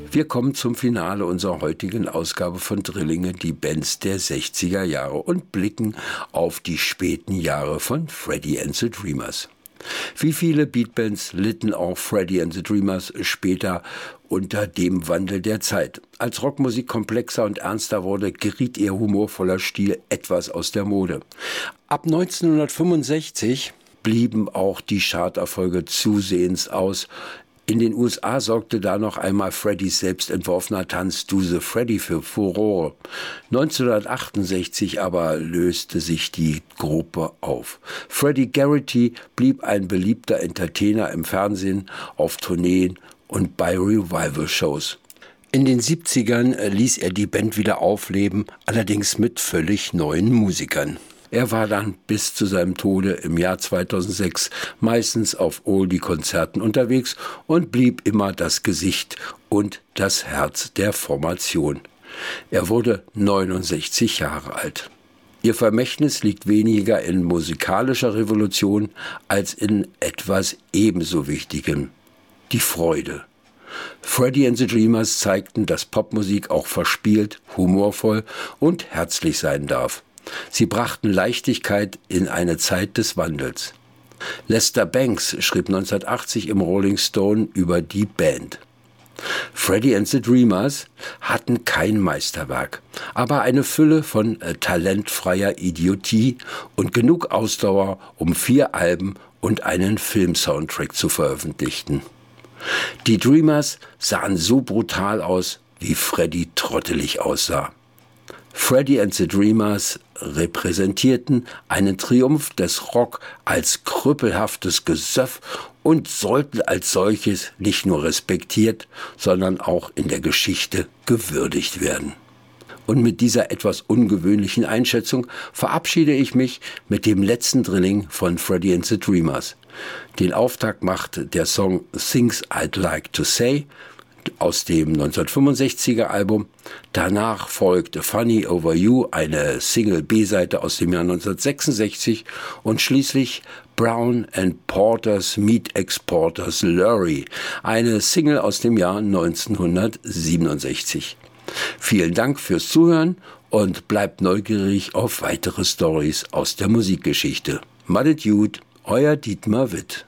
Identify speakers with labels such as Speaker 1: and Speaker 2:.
Speaker 1: Wir kommen zum Finale unserer heutigen Ausgabe von Drillinge, die Bands der 60er Jahre, und blicken auf die späten Jahre von Freddie and the Dreamers. Wie viele Beatbands litten auch Freddie and the Dreamers später unter dem Wandel der Zeit. Als Rockmusik komplexer und ernster wurde, geriet ihr humorvoller Stil etwas aus der Mode. Ab 1965 blieben auch die Charterfolge zusehends aus. In den USA sorgte da noch einmal Freddys selbst entworfener Tanz Do the Freddy für Furore. 1968 aber löste sich die Gruppe auf. Freddie Garrity blieb ein beliebter Entertainer im Fernsehen, auf Tourneen und bei Revival-Shows. In den 70ern ließ er die Band wieder aufleben, allerdings mit völlig neuen Musikern. Er war dann bis zu seinem Tode im Jahr 2006 meistens auf Oldie-Konzerten unterwegs und blieb immer das Gesicht und das Herz der Formation. Er wurde 69 Jahre alt. Ihr Vermächtnis liegt weniger in musikalischer Revolution als in etwas ebenso Wichtigem: die Freude. Freddie and the Dreamers zeigten, dass Popmusik auch verspielt, humorvoll und herzlich sein darf. Sie brachten Leichtigkeit in eine Zeit des Wandels. Lester Bangs schrieb 1980 im Rolling Stone über die Band: Freddie and the Dreamers hatten kein Meisterwerk, aber eine Fülle von talentfreier Idiotie und genug Ausdauer, um 4 Alben und einen Filmsoundtrack zu veröffentlichen. Die Dreamers sahen so brutal aus, wie Freddie trottelig aussah. Freddie and the Dreamers repräsentierten einen Triumph des Rock als krüppelhaftes Gesöff und sollten als solches nicht nur respektiert, sondern auch in der Geschichte gewürdigt werden. Und mit dieser etwas ungewöhnlichen Einschätzung verabschiede ich mich mit dem letzten Drilling von Freddie and the Dreamers. Den Auftakt macht der Song Things I'd Like to Say aus dem 1965er Album. Danach folgte Funny Over You, eine Single-B-Seite aus dem Jahr 1966, und schließlich Brown and Porter's Meat Exporters Lurry, eine Single aus dem Jahr 1967. Vielen Dank fürs Zuhören und bleibt neugierig auf weitere Stories aus der Musikgeschichte. Madet Jud, euer Dietmar Witt.